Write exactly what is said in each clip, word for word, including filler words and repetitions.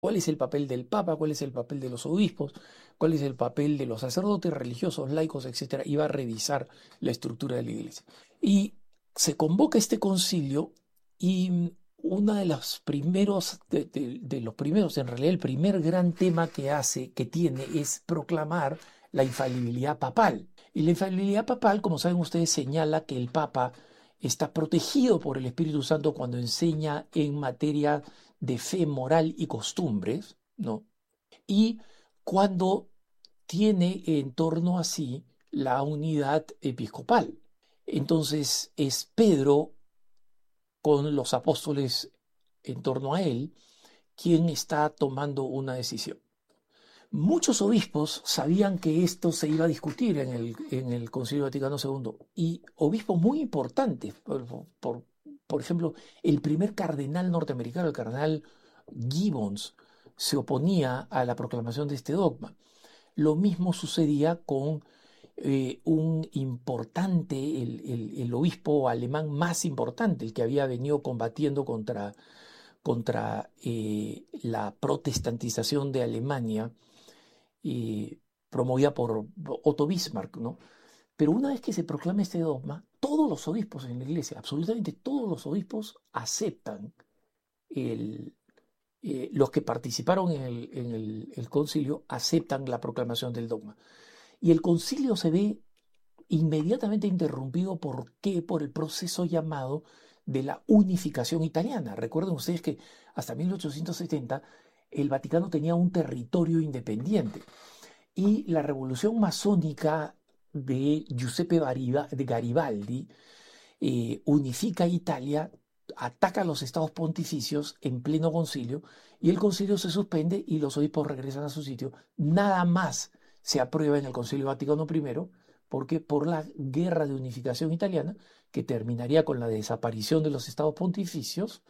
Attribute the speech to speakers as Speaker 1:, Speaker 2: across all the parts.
Speaker 1: ¿Cuál es el papel del Papa? ¿Cuál es el papel de los obispos? ¿Cuál es el papel de los sacerdotes religiosos, laicos, etcétera? Y va a revisar la estructura de la iglesia. Y se convoca este concilio y uno de los primeros, de, de- de los primeros, en realidad el primer gran tema que hace, que tiene, es proclamar la infalibilidad papal. Y la infalibilidad papal, como saben ustedes, señala que el Papa está protegido por el Espíritu Santo cuando enseña en materia de fe, moral y costumbres, ¿no? Y cuando tiene en torno a sí la unidad episcopal. Entonces es Pedro con los apóstoles en torno a él quien está tomando una decisión. Muchos obispos sabían que esto se iba a discutir en el, en el Concilio Vaticano segundo y obispos muy importantes, por, por, por ejemplo, el primer cardenal norteamericano, el cardenal Gibbons, se oponía a la proclamación de este dogma. Lo mismo sucedía con eh, un importante, el, el, el obispo alemán más importante, el que había venido combatiendo contra, contra eh, la protestantización de Alemania, eh, promovida por Otto Bismarck, ¿no? Pero una vez que se proclama este dogma, todos los obispos en la iglesia, absolutamente todos los obispos aceptan el, eh, los que participaron en, el, en el, el concilio aceptan la proclamación del dogma. Y el concilio se ve inmediatamente interrumpido. ¿Por qué? Por el proceso llamado de la unificación italiana. Recuerden ustedes que hasta mil ochocientos setenta el Vaticano tenía un territorio independiente y la revolución masónica de Giuseppe Bariba- de Garibaldi eh, unifica Italia, ataca a los estados pontificios en pleno concilio y el concilio se suspende y los obispos regresan a su sitio. Nada más se aprueba en el Concilio Vaticano primero porque por la guerra de unificación italiana, que terminaría con la desaparición de los estados pontificios,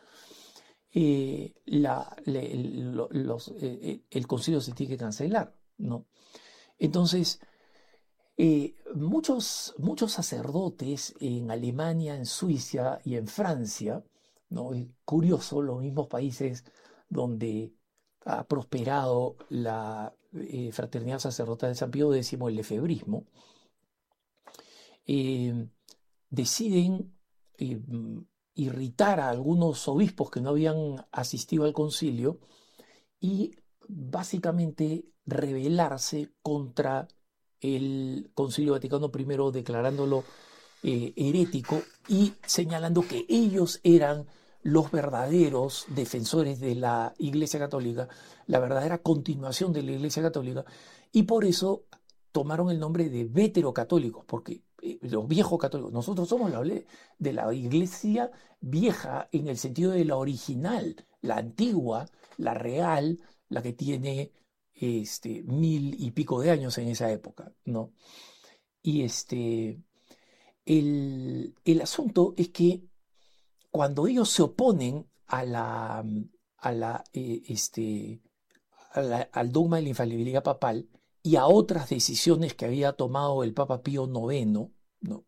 Speaker 1: eh, la- le- lo- los, eh, eh, el concilio se tiene que cancelar, ¿no? Entonces, eh, muchos, muchos sacerdotes en Alemania, en Suiza y en Francia, ¿no? Es curioso, los mismos países donde ha prosperado la eh, fraternidad sacerdotal de San Pío X, el lefebrismo, eh, deciden eh, mm, irritar a algunos obispos que no habían asistido al concilio y básicamente rebelarse contra el Concilio Vaticano primero, declarándolo eh, herético y señalando que ellos eran los verdaderos defensores de la Iglesia Católica, la verdadera continuación de la Iglesia Católica, y por eso tomaron el nombre de veterocatólicos, porque eh, los viejos católicos, nosotros somos la, de la Iglesia vieja en el sentido de la original, la antigua, la real, la que tiene este, mil y pico de años en esa época, ¿no? Y este, el, el asunto es que cuando ellos se oponen a la, a la, eh, este, a la- al dogma de la infalibilidad papal y a otras decisiones que había tomado el Papa Pío noveno, ¿no?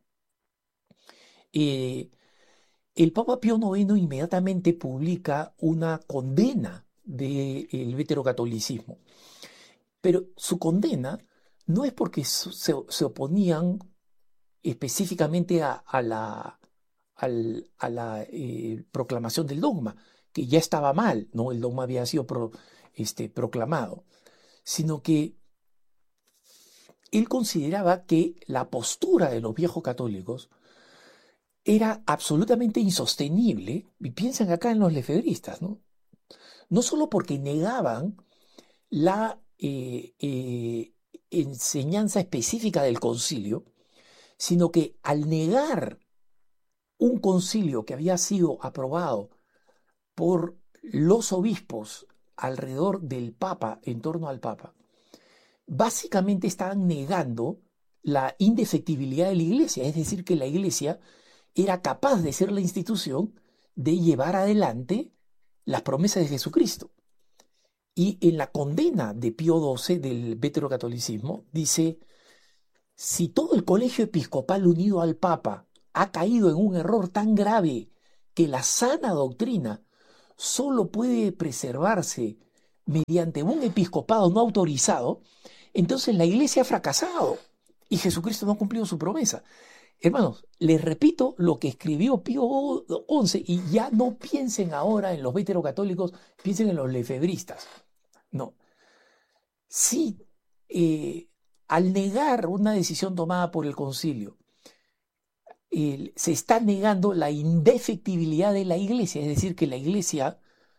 Speaker 1: Eh, el Papa Pío noveno inmediatamente publica una condena del veterocatolicismo. Pero su condena no es porque se, se oponían específicamente a, a la, al- a la eh, proclamación del dogma, que ya estaba mal, ¿no? El dogma había sido pro- este, proclamado, sino que él consideraba que la postura de los viejos católicos era absolutamente insostenible, y piensan acá en los lefebristas, ¿no? No solo porque negaban la eh, eh, enseñanza específica del concilio, sino que al negar un concilio que había sido aprobado por los obispos alrededor del Papa, en torno al Papa, básicamente estaban negando la indefectibilidad de la Iglesia, es decir, que la Iglesia era capaz de ser la institución de llevar adelante las promesas de Jesucristo. Y en la condena de Pío doce del veterocatolicismo dice, si todo el colegio episcopal unido al Papa ha caído en un error tan grave que la sana doctrina solo puede preservarse mediante un episcopado no autorizado, entonces la iglesia ha fracasado y Jesucristo no ha cumplido su promesa. Hermanos, les repito lo que escribió Pío once y ya no piensen ahora en los veterocatólicos, piensen en los lefebristas. No. Sí, eh, al negar una decisión tomada por el concilio, eh, se está negando la indefectibilidad de la iglesia, es decir, que la iglesia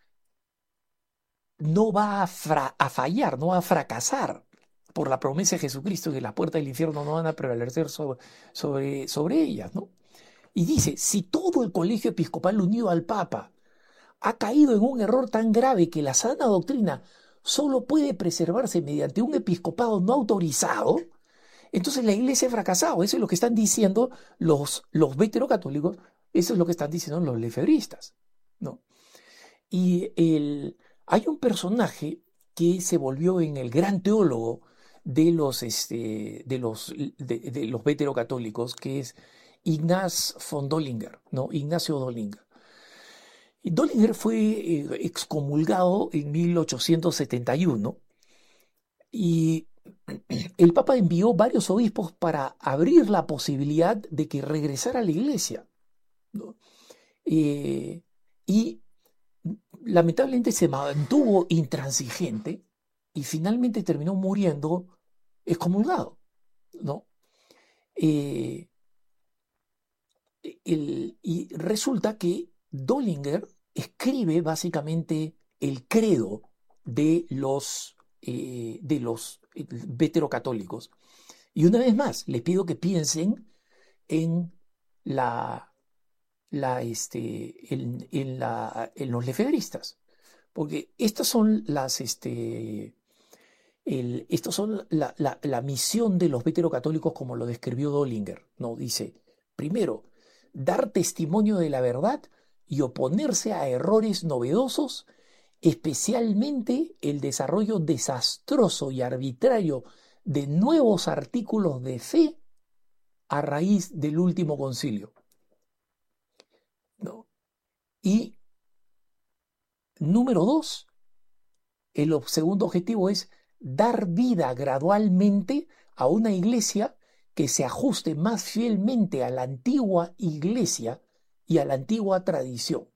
Speaker 1: no va a, fra- a fallar, no va a fracasar por la promesa de Jesucristo que las puertas del infierno no van a prevalecer sobre, sobre, sobre ellas, ¿no? Y dice, si todo el colegio episcopal unido al Papa ha caído en un error tan grave que la sana doctrina solo puede preservarse mediante un episcopado no autorizado, entonces la iglesia ha fracasado. Eso es lo que están diciendo los, los veterocatólicos, eso es lo que están diciendo los lefebristas, ¿no? Y el, hay un personaje que se volvió en el gran teólogo de los, este, de los, de, de los veterocatólicos, que es Ignaz von Dollinger, ¿no? Ignacio Dollinger. Y Dollinger fue eh, excomulgado en mil ochocientos setenta y uno y el Papa envió varios obispos para abrir la posibilidad de que regresara a la iglesia, ¿no? Eh, y lamentablemente se mantuvo intransigente y finalmente terminó muriendo excomulgado, ¿no? Eh, el, y resulta que Dollinger escribe básicamente el credo de los, eh, de los eh, veterocatólicos. Y una vez más, les pido que piensen en la, la, este, en, en la, en los lefebristas, porque estas son las, este, el, estos son la, la, la misión de los veterocatólicos como lo describió Dollinger, ¿no? Dice, primero, dar testimonio de la verdad y oponerse a errores novedosos, especialmente el desarrollo desastroso y arbitrario de nuevos artículos de fe a raíz del último concilio, ¿no? Y número dos, el segundo objetivo es dar vida gradualmente a una iglesia que se ajuste más fielmente a la antigua iglesia y a la antigua tradición.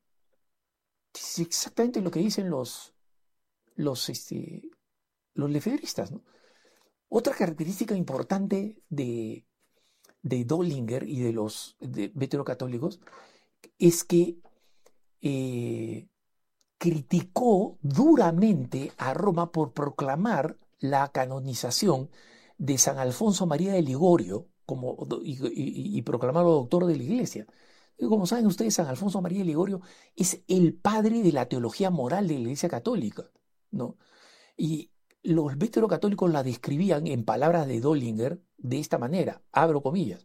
Speaker 1: Es exactamente lo que dicen los, los, este, los lefebristas, ¿no? Otra característica importante de, de Dollinger y de los de veterocatólicos es que eh, criticó duramente a Roma por proclamar la canonización de San Alfonso María de Ligorio como, y, y, y proclamarlo doctor de la Iglesia. Y como saben ustedes, San Alfonso María de Ligorio es el padre de la teología moral de la Iglesia Católica, ¿no? Y los veterocatólicos la describían en palabras de Dollinger de esta manera, abro comillas.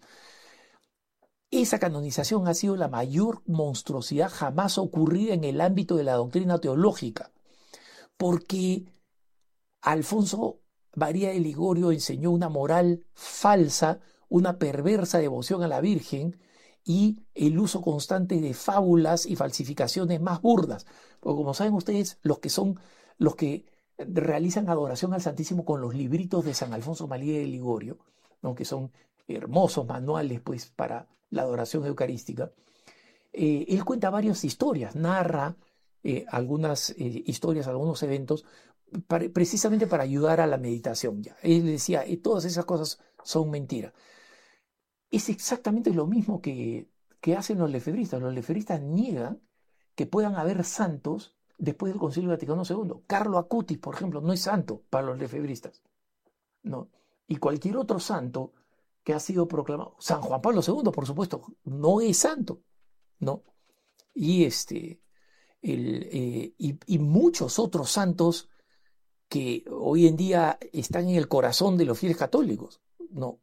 Speaker 1: Esa canonización ha sido la mayor monstruosidad jamás ocurrida en el ámbito de la doctrina teológica, porque Alfonso María de Ligorio enseñó una moral falsa, una perversa devoción a la Virgen y el uso constante de fábulas y falsificaciones más burdas. Porque como saben ustedes, los que son, los que realizan adoración al Santísimo con los libritos de San Alfonso María de Ligorio, ¿no? Que son hermosos manuales pues para la adoración eucarística, eh, él cuenta varias historias, narra eh, algunas eh, historias, algunos eventos, para, precisamente para ayudar a la meditación. Ya. Él decía, eh, todas esas cosas son mentiras. Es exactamente lo mismo que, que hacen los lefebristas. Los lefebristas niegan que puedan haber santos después del Concilio Vaticano segundo. Carlo Acutis, por ejemplo, no es santo para los lefebristas, ¿no? Y cualquier otro santo que ha sido proclamado, San Juan Pablo segundo, por supuesto, no es santo, ¿no? Y, este, el, eh, y, y muchos otros santos que hoy en día están en el corazón de los fieles católicos, ¿no?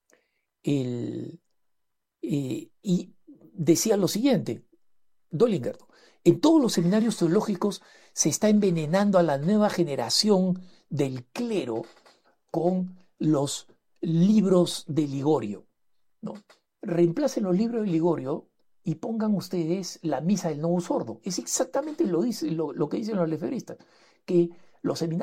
Speaker 1: El, eh, y decía lo siguiente, Dollinger, ¿no? En todos los seminarios teológicos se está envenenando a la nueva generación del clero con los libros de Ligorio, ¿no? Reemplacen los libros de Ligorio y pongan ustedes la misa del Novus Ordo. Es exactamente lo, dice, lo, lo que dicen los lefebristas, que Los seminarios